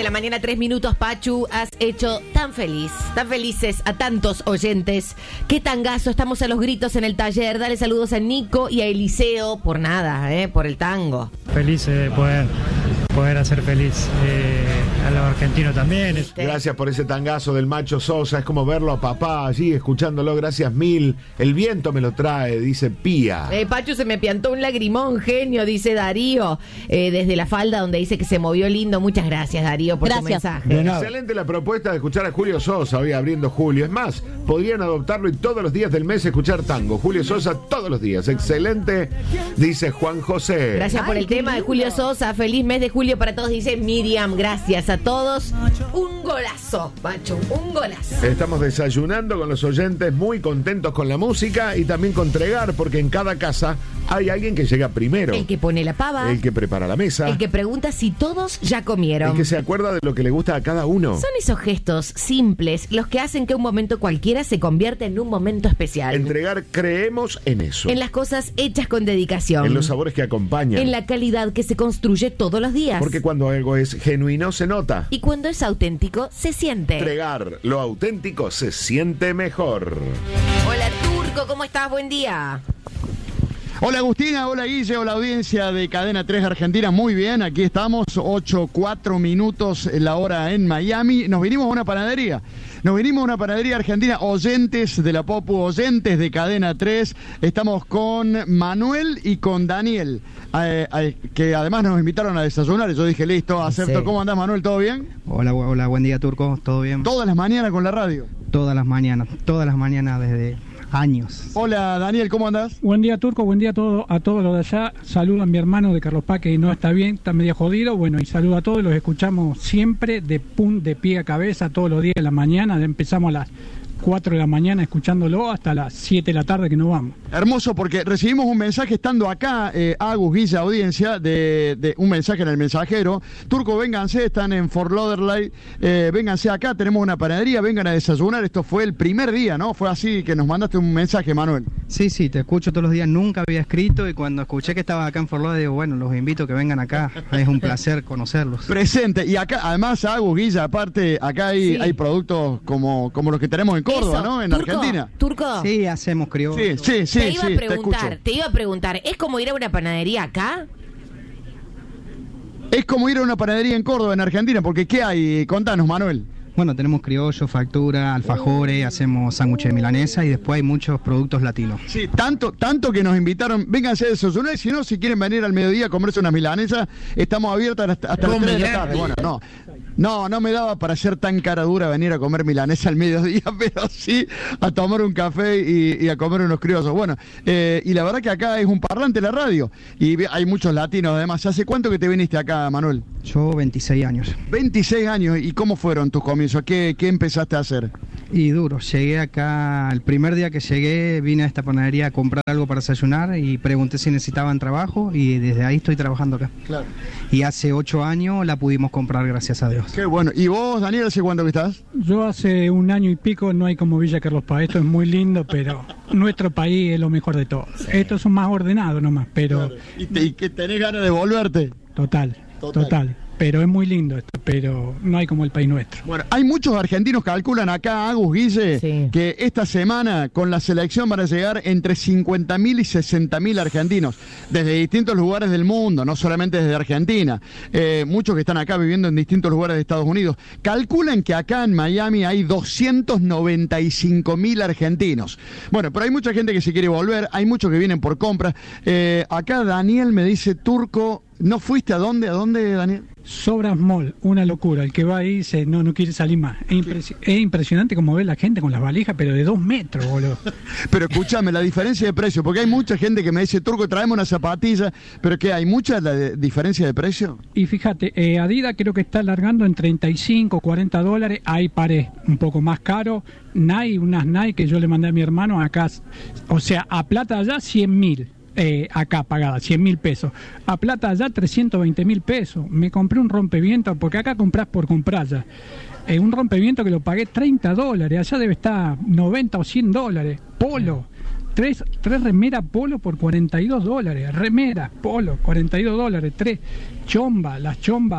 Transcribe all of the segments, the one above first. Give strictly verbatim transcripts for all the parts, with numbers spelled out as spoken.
la mañana, tres minutos, Pachu. Has hecho tan feliz, tan felices a tantos oyentes. Qué tangazo, estamos a los gritos en el taller. Dale saludos a Nico y a Eliseo por nada, eh, por el tango. Feliz de poder, poder hacer feliz eh, a los argentinos también. Gracias por ese tangazo del Macho Sosa. Es como verlo a papá allí, escuchándolo. Gracias mil. El viento me lo trae, dice Pía. Eh, Pachu, se me piantó un lagrimón, genio, dice Darío. Eh, desde la falda, donde dice que se movió lindo. Muchas gracias, Darío, por gracias. tu mensaje. Excelente la propuesta de escuchar a Julio Sosa hoy abriendo julio. Es más, podrían adoptarlo y todos los días del mes escuchar tango. Julio Sosa todos los días. Excelente, dice Juan José. Gracias por el tema de Julio Sosa. Feliz mes de julio para todos, dice Miriam. Gracias a todos. Un golazo, Pachu, un golazo. Estamos desayunando con los oyentes, muy contentos con la música y también con Tregar, porque en cada casa hay alguien que llega primero. El que pone la pava. El que prepara la mesa. El que pregunta si todos ya comieron. El que se acuerda de lo que le gusta a cada uno. Son esos gestos simples los que hacen que un momento cualquiera se convierta en un momento especial. En Tregar creemos en eso. En las cosas hechas con dedicación. En los sabores que acompañan. En la calidad que se construye todos los días. Porque cuando algo es genuino se nota. Y cuando es auténtico se siente. Tregar, lo auténtico se siente mejor. Hola Turco, ¿cómo estás? Buen día. Hola Agustina, hola Guille, hola audiencia de Cadena tres Argentina. Muy bien, aquí estamos, ocho, cuatro minutos la hora en Miami. Nos vinimos a una panadería, nos vinimos a una panadería argentina, oyentes de la Popu, oyentes de Cadena tres. Estamos con Manuel y con Daniel, eh, eh, que además nos invitaron a desayunar. Yo dije, listo, acepto. Sí. ¿Cómo andás, Manuel? ¿Todo bien? Hola, hola, buen día, Turco, ¿todo bien? ¿Todas las mañanas con la radio? Todas las mañanas, todas las mañanas desde años. Hola Daniel, ¿cómo andás? Buen día, Turco, buen día a todos, a todos los de allá. Saludo a mi hermano de Carlos Paz, que no está bien, está medio jodido. Bueno, y saludo a todos, los escuchamos siempre de pun de pie a cabeza todos los días de la mañana. Empezamos a las cuatro de la mañana escuchándolo hasta las siete de la tarde que nos vamos. Hermoso, porque recibimos un mensaje estando acá, eh, Agus, Guilla, audiencia, de, de un mensaje en el mensajero. Turco, vénganse, están en Fort Lauderdale, eh, vénganse acá, tenemos una panadería, vengan a desayunar. Esto fue el primer día, ¿no? Fue así que nos mandaste un mensaje, Manuel. Sí, sí, te escucho todos los días, nunca había escrito y cuando escuché que estabas acá en Fort Lauderdale, digo, bueno, los invito a que vengan acá, es un placer conocerlos. Presente, y acá, además, Agus, Guilla, aparte, acá hay, sí. hay productos como, como los que tenemos en Córdoba, Eso. ¿no? En Turco, Argentina. Turco. Sí, hacemos criollo. Sí, sí, sí. Te iba sí, a preguntar, te, te iba a preguntar, ¿es como ir a una panadería acá? Es como ir a una panadería en Córdoba, en Argentina, porque ¿qué hay? Contanos, Manuel. Bueno, tenemos criollo, factura, alfajores, hacemos sándwiches de milanesa y después hay muchos productos latinos. Sí, tanto, tanto que nos invitaron, vénganse de desayunar, si no, si quieren venir al mediodía a comerse unas milanesas, estamos abiertas hasta, hasta las tres de la tarde. Bueno, no. No, no me daba para ser tan cara dura venir a comer milanesa al mediodía, pero sí a tomar un café y, y a comer unos criollos. Bueno, eh, y la verdad que acá es un parlante la radio y hay muchos latinos además. ¿Hace cuánto que te viniste acá, Manuel? Yo veintiséis años. veintiséis años, ¿y cómo fueron tus comienzos? ¿Qué, qué empezaste a hacer? Y duro, llegué acá, el primer día que llegué vine a esta panadería a comprar algo para desayunar y pregunté si necesitaban trabajo y desde ahí estoy trabajando acá. Claro. Y hace ocho años la pudimos comprar, gracias a Dios. Qué bueno. ¿Y vos, Daniel, hace cuánto que estás? Yo hace un año y pico, no hay como Villa Carlos Paz. Esto es muy lindo, pero nuestro país es lo mejor de todo. Sí. Estos son más ordenados nomás, pero... Claro. ¿Y, te, ¿Y que tenés ganas de volverte? Total, total, total. Pero es muy lindo esto, pero no hay como el país nuestro. Bueno, hay muchos argentinos que calculan acá, Agus, Guille, sí. que esta semana con la selección van a llegar entre cincuenta mil y sesenta mil argentinos, desde distintos lugares del mundo, no solamente desde Argentina. Eh, muchos que están acá viviendo en distintos lugares de Estados Unidos. Calculan que acá en Miami hay doscientos noventa y cinco mil argentinos. Bueno, pero hay mucha gente que se quiere volver, hay muchos que vienen por compras. Eh, acá Daniel me dice, Turco, ¿no fuiste a dónde? ¿A dónde, Daniel? Sobras Mall, una locura. El que va ahí dice, no, no quiere salir más. Es, impres es impresionante como ve la gente con las valijas, pero de dos metros, boludo. Pero escúchame, la diferencia de precio, porque hay mucha gente que me dice, Turco, traemos una zapatilla, pero ¿qué? ¿Hay mucha la de diferencia de precio? Y fíjate, eh, Adidas creo que está largando en treinta y cinco, cuarenta dólares, hay pares un poco más caro. Nike, unas Nike que yo le mandé a mi hermano acá, o sea, a plata allá cien mil. Eh, acá pagada, cien mil pesos. A plata allá, trescientos veinte mil pesos. Me compré un rompeviento, porque acá comprás por comprar ya. Eh, un rompeviento que lo pagué treinta dólares. Allá debe estar noventa o cien dólares. Polo. Tres, tres remeras polo por cuarenta y dos dólares. Remeras polo, cuarenta y dos dólares. Tres chombas, las chombas.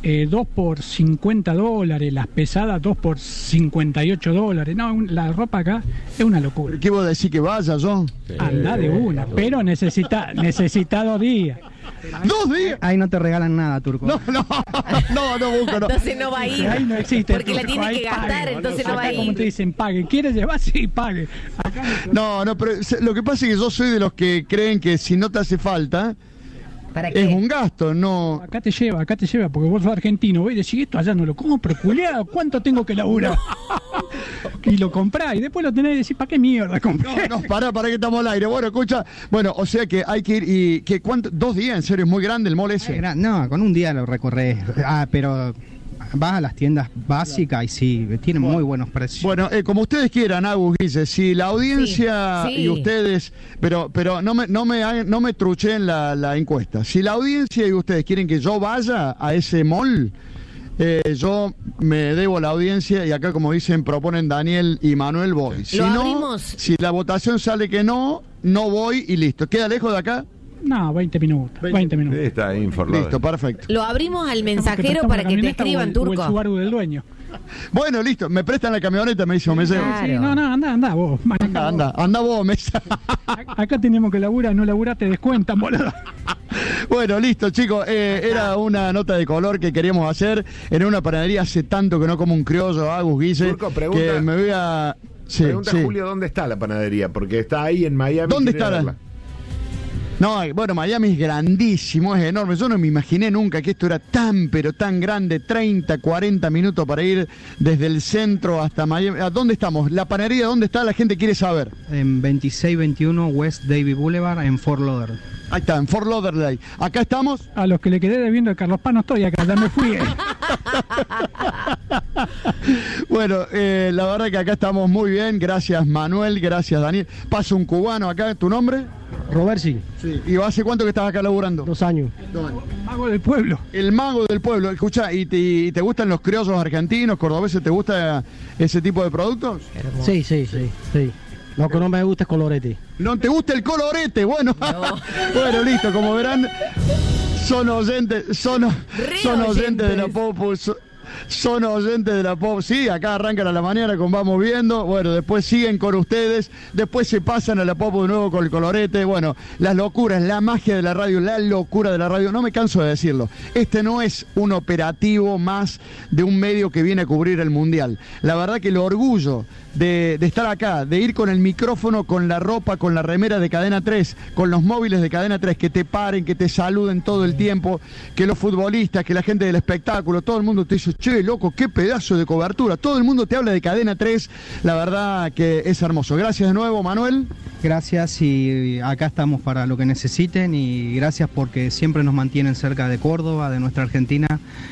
eh, dos por cincuenta dólares, las pesadas dos por cincuenta y ocho dólares. No, un, la ropa acá es una locura. ¿Qué vos decís que vaya, John? Sí, anda de una, pero necesita, necesita dos días. ¿Dos días? Ahí no te regalan nada, Turco. No, no, no, no busco, no. Entonces no va a ir. Ahí no existe. Porque la tiene Ahí que gastar, pague, entonces no va a acá, ir. como te dicen, pague. ¿Quieres llevar? Sí, pague. Acá no, No, no, pero lo que pasa es que yo soy de los que creen que si no te hace falta, ¿Para qué? es un gasto, no. acá te lleva, acá te lleva, porque vos sos argentino, vos decís, esto allá no lo compro, culiado, ¿cuánto tengo que laburar? Y lo comprás, y después lo tenés y decís, ¿para qué mierda compré? No, no, pará, pará que estamos al aire. Bueno, escucha, bueno, o sea que hay que ir y que cuánto, dos días, en serio, es muy grande el mall ese. No, con un día lo recorres. Ah, pero vas a las tiendas básicas y sí, tienen muy buenos precios. Bueno, eh, como ustedes quieran, Agus, Guille, si la audiencia Sí, sí. y ustedes, pero pero no me no me hagan- no me truchen la, la encuesta. Si la audiencia y ustedes quieren que yo vaya a ese mall, eh, yo me debo a la audiencia y acá, como dicen, proponen Daniel y Manuel, voy. Si ¿Lo no, abrimos? si la votación sale que no, no voy y listo. ¿Queda lejos de acá? No, veinte minutos, veinte minutos. Sí, está ahí informado. Listo, perfecto. Lo abrimos al Que mensajero prestamos para la que te camioneta o escriban, el- o el Turco. Subaru del dueño. Bueno, listo. Me prestan la camioneta, me dice, o me llevo. Claro. Sí, no, no, anda, anda vos. manejá Anda, vos. anda, anda vos, me Acá tenemos que laburar, no laburar te descuentan, boludo. Bueno, listo, chicos. Eh, era una nota de color que queríamos hacer en una panadería. Hace tanto que no como un criollo, Agus, Guille. Turco, pregunta- que me voy a. Sí, Pregunta sí. Julio dónde está la panadería, porque está ahí en Miami. ¿Dónde quiere está la- verla. No, bueno, Miami es grandísimo, es enorme. Yo no me imaginé nunca que esto era tan, pero tan grande. treinta, cuarenta minutos para ir desde el centro hasta Miami. ¿A dónde estamos? La panadería, ¿dónde está? La gente quiere saber. En veintiséis veintiuno West Davie Boulevard en Fort Lauderdale. Ahí está, en Fort Lauderdale. Acá estamos. A los que le quedé debiendo a Carlos Paz no estoy acá, ya me fui. Bueno, eh, la verdad que acá estamos muy bien. Gracias, Manuel. Gracias, Daniel. Pasa un cubano acá. ¿Tu nombre? Robersi, Sí. ¿Y hace cuánto que estás acá laburando? dos años. Mago del pueblo. El mago del pueblo. Escucha, ¿y te, y te gustan los criollos argentinos, cordobeses? ¿Te gusta ese tipo de productos? Sí, sí, sí, sí. Lo que no me gusta es colorete. ¿No te gusta el colorete? Bueno, bueno, listo. Como verán, son oyentes, son, Re son oyentes de la oyentes. Popu. Son, son oyentes de la Pop. Sí, acá arrancan a la mañana con Vamos Viendo. Bueno, después siguen con ustedes. Después se pasan a la Popu de nuevo con el colorete. Bueno, las locuras, la magia de la radio, la locura de la radio. No me canso de decirlo. Este no es un operativo más de un medio que viene a cubrir el Mundial. La verdad que el orgullo de, de estar acá, de ir con el micrófono, con la ropa, con la remera de Cadena tres, con los móviles de Cadena tres, que te paren, que te saluden todo el tiempo, que los futbolistas, que la gente del espectáculo, todo el mundo te dice, che, loco, qué pedazo de cobertura. Todo el mundo te habla de Cadena tres. La verdad que es hermoso. Gracias de nuevo, Manuel. Gracias y acá estamos para lo que necesiten y gracias porque siempre nos mantienen cerca de Córdoba, de nuestra Argentina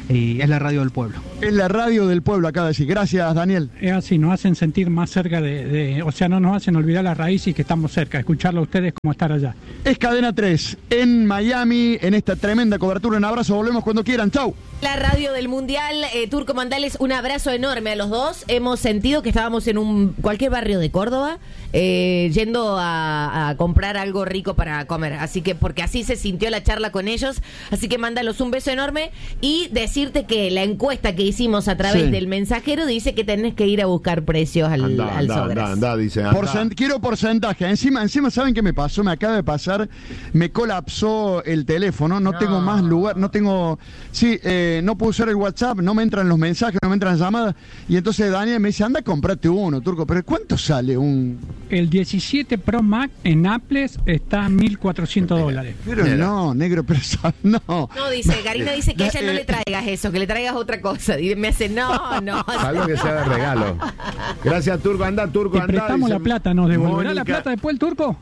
y es la radio del pueblo. Es la radio del pueblo, acaba de decir. Gracias, Daniel. Es así, nos hacen sentir más cerca de, de- o sea, no nos hacen olvidar las raíces y que estamos cerca, escucharlo a ustedes como estar allá. Es Cadena tres en Miami, en esta tremenda cobertura. Un abrazo, volvemos cuando quieran. Chau. La radio del Mundial, eh, Turco, mandales un abrazo enorme a los dos. Hemos sentido que estábamos en un cualquier barrio de Córdoba, eh, yendo a, a comprar algo rico para comer. Así que, porque así se sintió la charla con ellos. Así que mándalos un beso enorme y decirte que la encuesta que hicimos a través Sí. del mensajero dice que tenés que ir a buscar precios al, Anda, al anda, Sogras. anda, anda, dice. anda. Porcent- quiero porcentaje. Encima, encima, ¿saben qué me pasó? Me acaba de pasar, me colapsó el teléfono, no, No. tengo más lugar, no tengo, sí, eh, no puedo usar el WhatsApp, no me entran los mensajes, no me entran las llamadas. Y entonces Daniel me dice, anda, comprate uno, Turco. Pero ¿cuánto sale un...? El diecisiete Pro Max en Apples está a mil cuatrocientos dólares. Pero Mira. no, negro, pero sa- no. No, dice, Karina dice que a ella no Eh, le traigas eso, que le traigas otra cosa. Y me hace, no, no. Algo que sea de regalo. Gracias, Turco. Anda, Turco, Te anda. prestamos dice la plata, ¿nos devolverá la Mónica. plata después el Turco?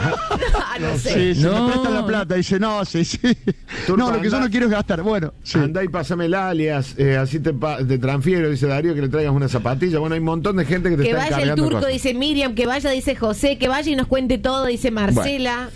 Ah, no sé. Sí, se No. me presta la plata. Dice, no, sí, sí. Turco, no, lo que yo anda. no quiero es gastar. Bueno, sí. Andá y pásame el alias, eh, así te, pa- te transfiero, dice Darío, que le traigas una zapatilla. Bueno, hay un montón de gente que te Que está vaya el encargando Turco, cosas. dice Miriam, que vaya, dice José, que vaya y nos cuente todo, dice Marcela.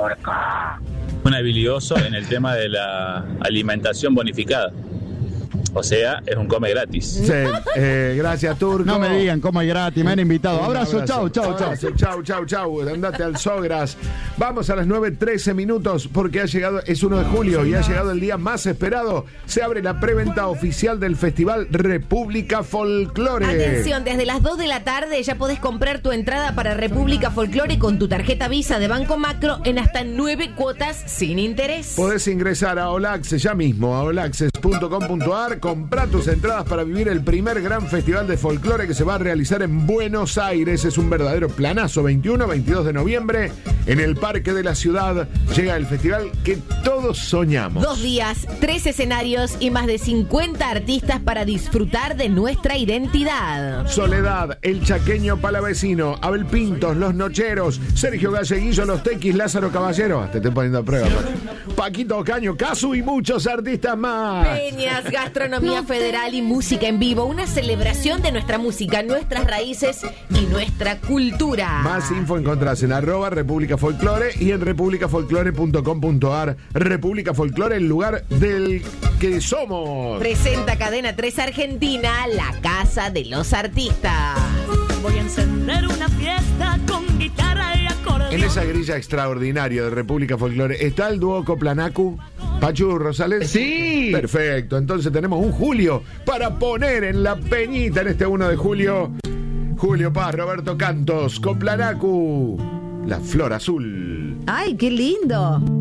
un habilidoso en el tema de la alimentación bonificada. O sea, es un come gratis. Sí, eh, gracias, Turco. No me digan cómo es gratis, me han invitado. Abrazo, abrazo. chau, chau, chau. Abrazo, chau, chau, chau. Andate al Sogras. Vamos a las nueve trece minutos porque ha llegado, es uno de julio y ha llegado el día más esperado. Se abre la preventa oficial del Festival República Folclore. Atención, desde las dos de la tarde ya podés comprar tu entrada para República Folclore con tu tarjeta Visa de Banco Macro en hasta nueve cuotas sin interés. Podés ingresar a Olaxe ya mismo, a olaxes punto com punto ar. Comprá tus entradas para vivir el primer gran festival de folclore que se va a realizar en Buenos Aires. Es un verdadero planazo. veintiuno, veintidós de noviembre en el Parque de la Ciudad llega el festival que todos soñamos. Dos días, tres escenarios y más de cincuenta artistas para disfrutar de nuestra identidad. Soledad, El Chaqueño Palavecino, Abel Pintos, Los Nocheros, Sergio Galleguillo, Los Tequis, Lázaro Caballero. Te estoy poniendo a prueba, Pacho. Paquito Caño, Casu y muchos artistas más. Peñas, gastronomía federal y música en vivo. Una celebración de nuestra música, nuestras raíces y nuestra cultura. Más info encontrás en arroba República Folclore y en república folclore punto com punto ar. República Folclore, el lugar del que somos. Presenta Cadena tres Argentina, la casa de los artistas. Voy a encender una fiesta con guitarra y acordeón. En esa grilla extraordinaria de República Folclore, ¿está el dúo Coplanacu? ¿Pachu Rosales? Sí. Perfecto, entonces tenemos un Julio para poner en la peñita en este uno de julio. Julio Paz, Roberto Cantos, Coplanacu, La Flor Azul. ¡Ay, qué lindo!